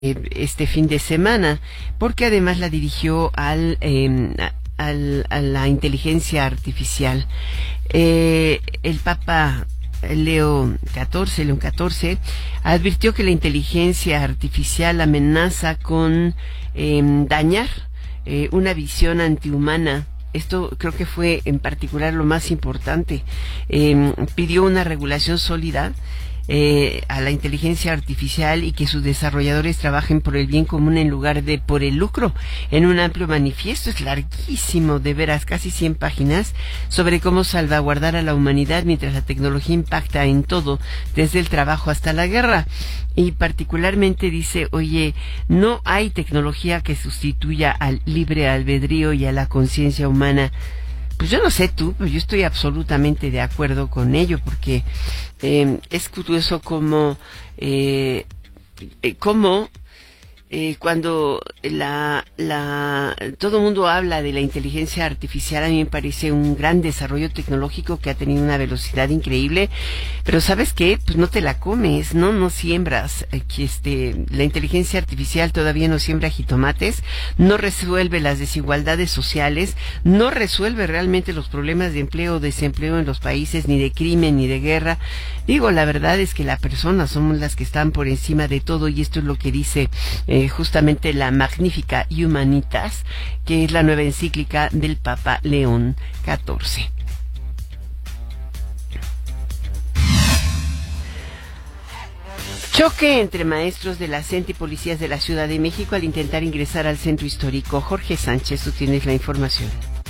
este fin de semana, porque además la dirigió a la inteligencia artificial. El Papa León XIV advirtió que la inteligencia artificial amenaza con dañar una visión antihumana. Esto creo que fue en particular lo más importante. Pidió una regulación sólida a la inteligencia artificial y que sus desarrolladores trabajen por el bien común en lugar de por el lucro, en un amplio manifiesto. Es larguísimo, de veras, casi 100 páginas, sobre cómo salvaguardar a la humanidad mientras la tecnología impacta en todo, desde el trabajo hasta la guerra. Y particularmente dice, oye, no hay tecnología que sustituya al libre albedrío y a la conciencia humana. Pues yo no sé tú, pero yo estoy absolutamente de acuerdo con ello, porque es curioso cómo cuando todo el mundo habla de la inteligencia artificial, a mí me parece un gran desarrollo tecnológico que ha tenido una velocidad increíble, pero ¿sabes qué? Pues no te la comes, no siembras. La inteligencia artificial todavía no siembra jitomates, no resuelve las desigualdades sociales, no resuelve realmente los problemas de empleo o desempleo en los países, ni de crimen, ni de guerra. Digo, la verdad es que las personas somos las que están por encima de todo, y esto es lo que dice justamente la Magnificat Humanitas, que es la nueva encíclica del Papa León XIV. Choque entre maestros de la CENTE y policías de la Ciudad de México al intentar ingresar al centro histórico. Jorge Sánchez, tú tienes la información.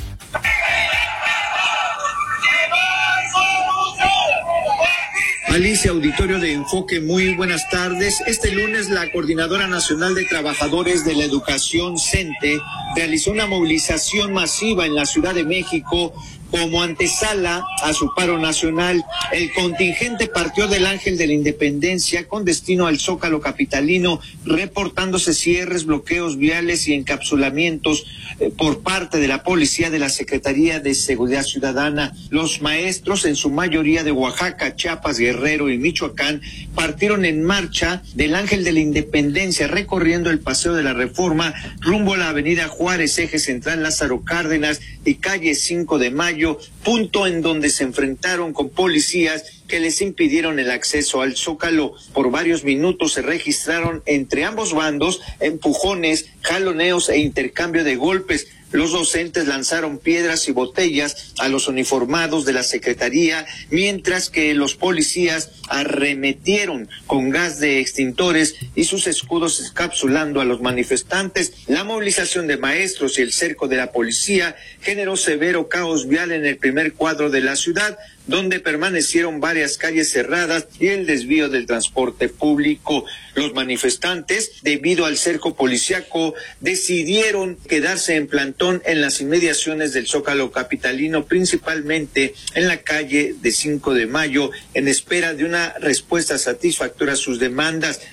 Alicia, auditorio de Enfoque, muy buenas tardes. Este lunes la Coordinadora Nacional de Trabajadores de la Educación, CENTE, realizó una movilización masiva en la Ciudad de México como antesala a su paro nacional. El contingente partió del Ángel de la Independencia con destino al Zócalo capitalino, reportándose cierres, bloqueos viales y encapsulamientos por parte de la policía de la Secretaría de Seguridad Ciudadana. Los maestros, en su mayoría de Oaxaca, Chiapas, Guerrero y Michoacán, partieron en marcha del Ángel de la Independencia, recorriendo el Paseo de la Reforma rumbo a la Avenida Juárez, eje central Lázaro Cárdenas y calle 5 de Mayo, punto en donde se enfrentaron con policías que les impidieron el acceso al Zócalo. Por varios minutos se registraron entre ambos bandos empujones, jaloneos e intercambio de golpes. Los docentes lanzaron piedras y botellas a los uniformados de la Secretaría, mientras que los policías arremetieron con gas de extintores y sus escudos encapsulando a los manifestantes. La movilización de maestros y el cerco de la policía generó severo caos vial en el primer cuadro de la ciudad, donde permanecieron varias calles cerradas y el desvío del transporte público. Los manifestantes, debido al cerco policiaco, decidieron quedarse en plantón en las inmediaciones del Zócalo capitalino, principalmente en la calle de 5 de Mayo, en espera de una respuesta satisfactoria a sus demandas: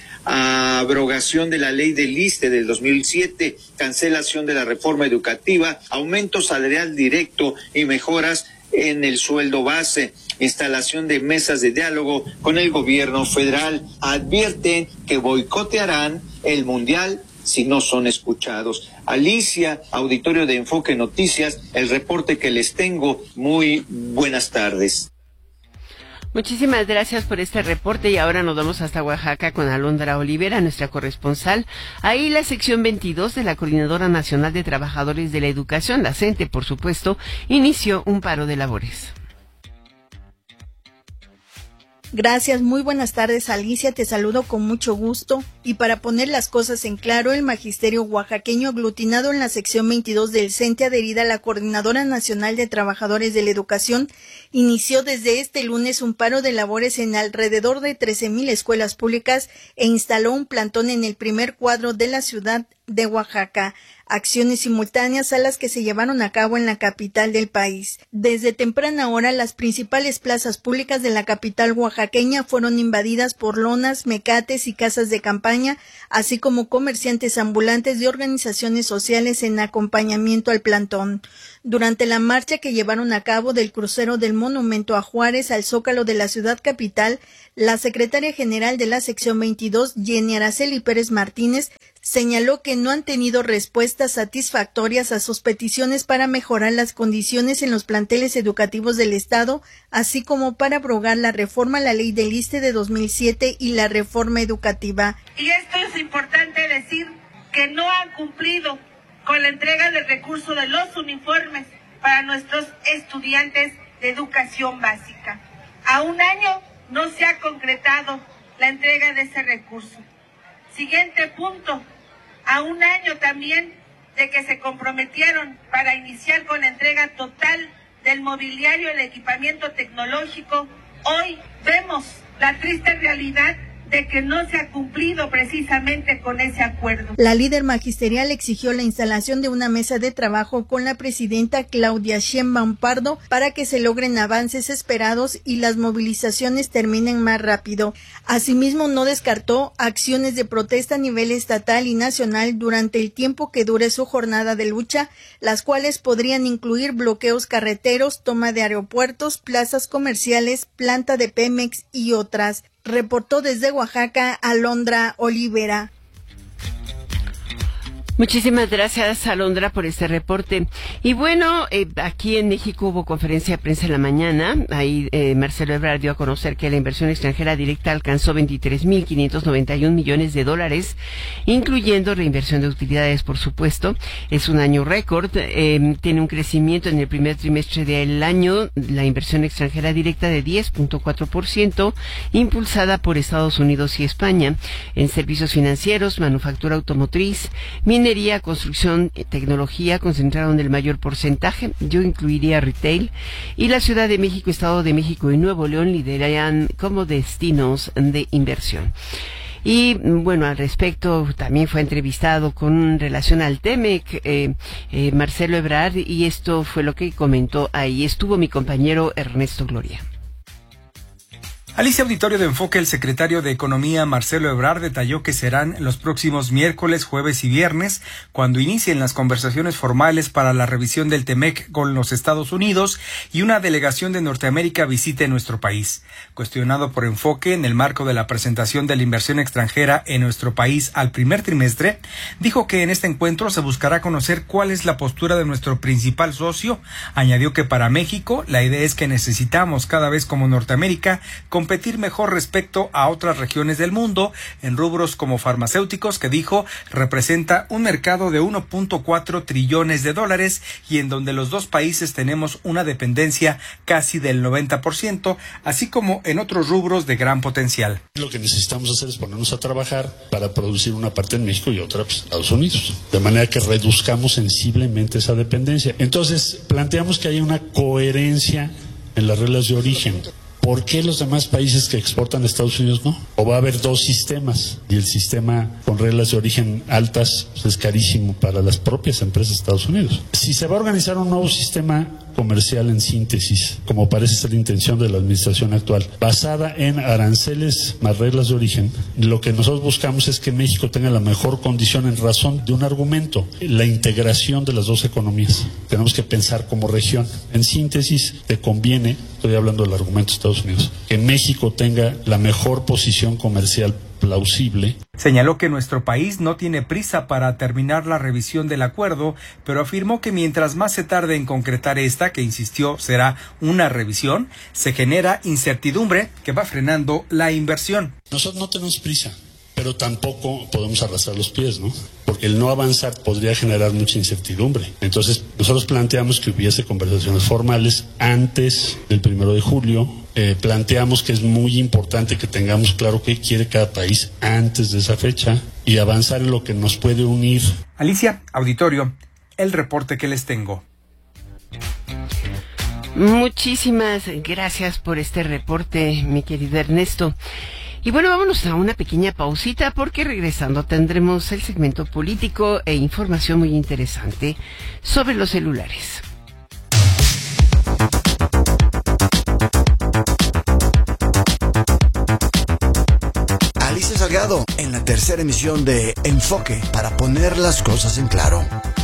abrogación de la ley del ISSSTE del 2007, cancelación de la reforma educativa, aumento salarial directo y mejoras en el sueldo base, instalación de mesas de diálogo con el gobierno federal. Advierten que boicotearán el Mundial si no son escuchados. Alicia, auditorio de Enfoque Noticias, el reporte que les tengo. Muy buenas tardes. Muchísimas gracias por este reporte, y ahora nos vamos hasta Oaxaca con Alondra Olivera, nuestra corresponsal. Ahí la sección 22 de la Coordinadora Nacional de Trabajadores de la Educación, la CENTE, por supuesto, inició un paro de labores. Gracias, muy buenas tardes, Alicia, te saludo con mucho gusto. Y para poner las cosas en claro, el magisterio oaxaqueño aglutinado en la sección 22 del CENTE, adherida a la Coordinadora Nacional de Trabajadores de la Educación, inició desde este lunes un paro de labores en alrededor de 13,000 escuelas públicas e instaló un plantón en el primer cuadro de la ciudad de Oaxaca. Acciones simultáneas a las que se llevaron a cabo en la capital del país. Desde temprana hora, las principales plazas públicas de la capital oaxaqueña fueron invadidas por lonas, mecates y casas de campaña campaña, así como comerciantes ambulantes de organizaciones sociales en acompañamiento al plantón. Durante la marcha que llevaron a cabo del crucero del Monumento a Juárez al Zócalo de la ciudad capital, la secretaria general de la sección 22, Jenny Araceli Pérez Martínez, señaló que no han tenido respuestas satisfactorias a sus peticiones para mejorar las condiciones en los planteles educativos del Estado, así como para abrogar la reforma a la Ley del ISSSTE de 2007 y la reforma educativa. Y esto es importante decir que no han cumplido con la entrega del recurso de los uniformes para nuestros estudiantes de educación básica. A un año no se ha concretado la entrega de ese recurso. Siguiente punto, a un año también de que se comprometieron para iniciar con la entrega total del mobiliario y el equipamiento tecnológico, hoy vemos la triste realidad de que no se ha cumplido precisamente con ese acuerdo. La líder magisterial exigió la instalación de una mesa de trabajo con la presidenta Claudia Sheinbaum Pardo para que se logren avances esperados y las movilizaciones terminen más rápido. Asimismo, no descartó acciones de protesta a nivel estatal y nacional durante el tiempo que dure su jornada de lucha, las cuales podrían incluir bloqueos carreteros, toma de aeropuertos, plazas comerciales, planta de Pemex y otras. Reportó desde Oaxaca Alondra Olivera. Muchísimas gracias, Alondra, por este reporte. Y bueno, aquí en México hubo conferencia de prensa en la mañana. Ahí Marcelo Ebrard dio a conocer que la inversión extranjera directa alcanzó 23.591 millones de dólares, incluyendo reinversión de utilidades, por supuesto. Es un año récord. Tiene un crecimiento en el primer trimestre del año, la inversión extranjera directa de 10.4%, impulsada por Estados Unidos y España, en servicios financieros, manufactura automotriz, minería, construcción y tecnología concentraron el mayor porcentaje. Yo incluiría retail, y la Ciudad de México, Estado de México y Nuevo León lideran como destinos de inversión. Y bueno, al respecto también fue entrevistado con relación al TEMEC Marcelo Ebrard, y esto fue lo que comentó ahí. Estuvo mi compañero Ernesto Gloria. Alicia, auditorio de Enfoque, el secretario de Economía Marcelo Ebrard detalló que serán los próximos miércoles, jueves y viernes cuando inicien las conversaciones formales para la revisión del TEMEC con los Estados Unidos y una delegación de Norteamérica visite nuestro país. Cuestionado por Enfoque en el marco de la presentación de la inversión extranjera en nuestro país al primer trimestre, dijo que en este encuentro se buscará conocer cuál es la postura de nuestro principal socio. Añadió que para México la idea es que necesitamos cada vez como Norteamérica competir mejor respecto a otras regiones del mundo en rubros como farmacéuticos, que dijo representa un mercado de 1.4 trillones de dólares y en donde los dos países tenemos una dependencia casi del 90%, así como en otros rubros de gran potencial. Lo que necesitamos hacer es ponernos a trabajar para producir una parte en México y otra en Estados Unidos, de manera que reduzcamos sensiblemente esa dependencia. Entonces, planteamos que haya una coherencia en las reglas de origen. ¿Por qué los demás países que exportan a Estados Unidos no? ¿O va a haber dos sistemas? Y el sistema con reglas de origen altas pues es carísimo para las propias empresas de Estados Unidos. Si se va a organizar un nuevo sistema comercial en síntesis, como parece ser la intención de la administración actual, basada en aranceles más reglas de origen, lo que nosotros buscamos es que México tenga la mejor condición en razón de un argumento, la integración de las dos economías. Tenemos que pensar como región. En síntesis, te conviene, estoy hablando del argumento de Estados Unidos, que México tenga la mejor posición comercial plausible. Señaló que nuestro país no tiene prisa para terminar la revisión del acuerdo, pero afirmó que mientras más se tarde en concretar esta, que insistió será una revisión, se genera incertidumbre que va frenando la inversión. Nosotros no tenemos prisa, pero tampoco podemos arrastrar los pies, ¿no? Porque el no avanzar podría generar mucha incertidumbre. Entonces, nosotros planteamos que hubiese conversaciones formales antes del 1 de julio. Planteamos que es muy importante que tengamos claro qué quiere cada país antes de esa fecha y avanzar en lo que nos puede unir. Alicia, auditorio, el reporte que les tengo. Muchísimas gracias por este reporte, mi querido Ernesto. Y bueno, vámonos a una pequeña pausita porque regresando tendremos el segmento político e información muy interesante sobre los celulares. Alicia Salgado en la tercera emisión de Enfoque para poner las cosas en claro.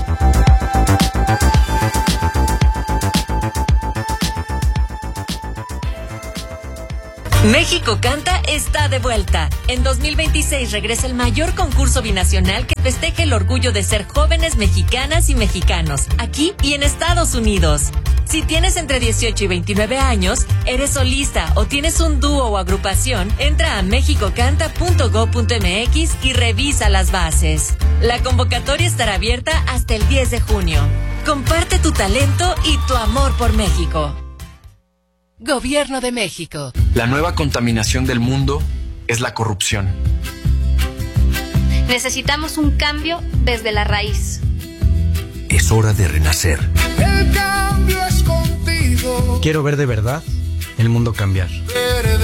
México Canta está de vuelta. En 2026 regresa el mayor concurso binacional que festeja el orgullo de ser jóvenes mexicanas y mexicanos, aquí y en Estados Unidos. Si tienes entre 18 y 29 años, eres solista o tienes un dúo o agrupación, entra a mexicocanta.go.mx y revisa las bases. La convocatoria estará abierta hasta el 10 de junio. Comparte tu talento y tu amor por México. Gobierno de México. La nueva contaminación del mundo es la corrupción. Necesitamos un cambio desde la raíz. Es hora de renacer. El cambio es contigo. Quiero ver de verdad el mundo cambiar.